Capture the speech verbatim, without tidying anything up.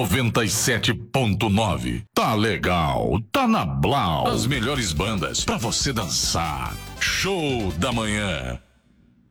noventa e sete ponto nove. Tá legal, tá na Blau. As melhores bandas pra você dançar. Show da manhã.